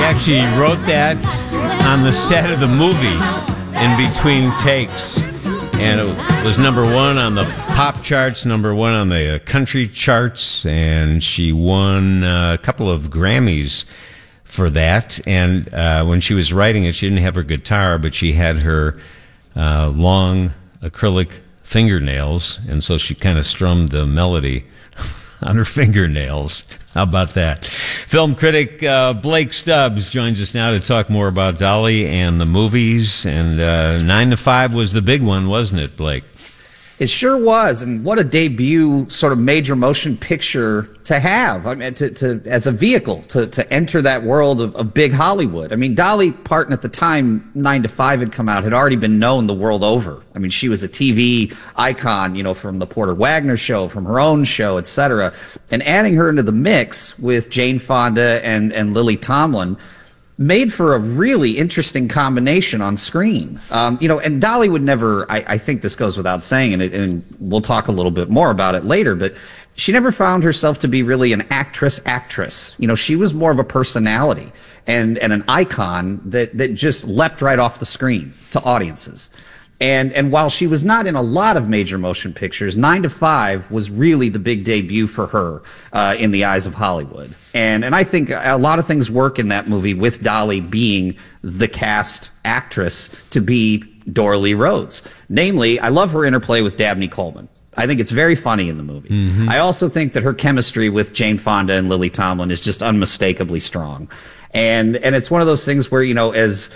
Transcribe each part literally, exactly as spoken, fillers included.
actually wrote that on the set of the movie in between takes. And it was number one on the pop charts, number one on the country charts, and she won a couple of Grammys for that. And uh, when she was writing it, she didn't have her guitar, but she had her uh, long acrylic fingernails, and so she kind of strummed the melody on her fingernails. How about that? Film critic uh, Blake Stubbs joins us now to talk more about Dolly and the movies. And uh, Nine to Five was the big one, wasn't it, Blake? It sure was, and what a debut sort of major motion picture to have. I mean, to, to as a vehicle to to enter that world of, of big Hollywood. I mean, Dolly Parton at the time Nine to Five had come out had already been known the world over. I mean, she was a T V icon, you know, from the Porter Wagner show, from her own show, et cetera. And adding her into the mix with Jane Fonda and and Lily Tomlin made for a really interesting combination on screen. Um, you know, and Dolly would never, I, I think this goes without saying, and, it, and we'll talk a little bit more about it later, but she never found herself to be really an actress actress. You know, she was more of a personality and, and an icon that, that just leapt right off the screen to audiences. And and while she was not in a lot of major motion pictures, Nine to Five was really the big debut for her uh, in the eyes of Hollywood. And and I think a lot of things work in that movie with Dolly being the cast actress to be Dorothy Rhodes. Namely, I love her interplay with Dabney Coleman. I think it's very funny in the movie. Mm-hmm. I also think that her chemistry with Jane Fonda and Lily Tomlin is just unmistakably strong. And and it's one of those things where, you know, as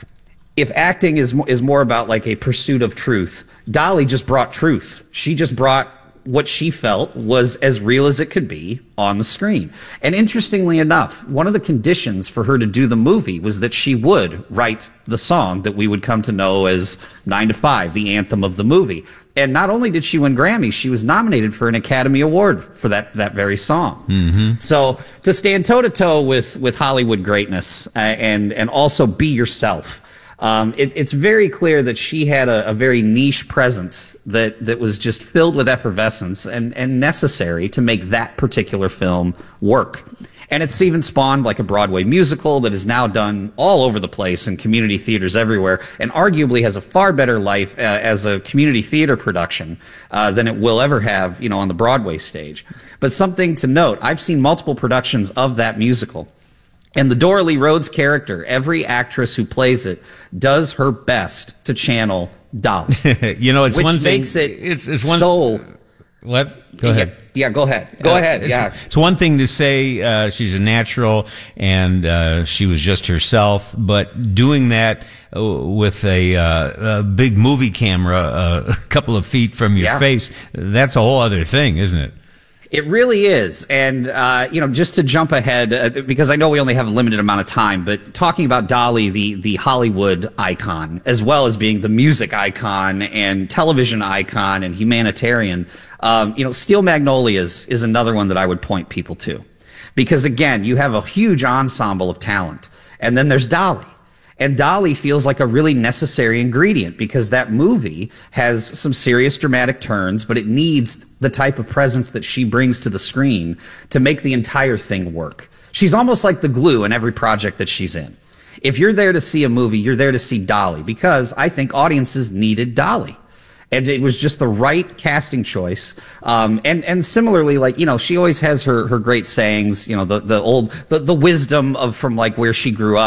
if acting is is more about like a pursuit of truth, Dolly just brought truth. She just brought what she felt was as real as it could be on the screen. And interestingly enough, one of the conditions for her to do the movie was that she would write the song that we would come to know as Nine to Five, the anthem of the movie. And not only did she win Grammys, she was nominated for an Academy Award for that, that very song. Mm-hmm. So to stand toe-to-toe with, with Hollywood greatness uh, and, and also be yourself, Um, it, it's very clear that she had a, a very niche presence that, that was just filled with effervescence and, and necessary to make that particular film work. And it's even spawned like a Broadway musical that is now done all over the place in community theaters everywhere, and arguably has a far better life uh, as a community theater production uh, than it will ever have, you know, on the Broadway stage. But something to note, I've seen multiple productions of that musical. And the Dorothy Rhodes character, every actress who plays it does her best to channel Dolly. You know, it's which one thing. Makes it it's, it's one, so. What? Go ahead. Yeah, yeah go ahead. Go uh, ahead. It's, yeah. It's one thing to say uh, she's a natural and uh, she was just herself, but doing that uh, with a, uh, a big movie camera uh, a couple of feet from your yeah. face, that's a whole other thing, isn't it? It really is. And, uh, you know, just to jump ahead, uh, because I know we only have a limited amount of time, but talking about Dolly, the, the Hollywood icon, as well as being the music icon and television icon and humanitarian, um, you know, Steel Magnolias is another one that I would point people to. Because, again, you have a huge ensemble of talent. And then there's Dolly. And Dolly feels like a really necessary ingredient because that movie has some serious dramatic turns, but it needs the type of presence that she brings to the screen to make the entire thing work. She's almost like the glue in every project that she's in. If you're there to see a movie, you're there to see Dolly because I think audiences needed Dolly. And it was just the right casting choice. Um, and, and similarly, like, you know, she always has her, her great sayings, you know, the, the old, the, the wisdom of from like where she grew up.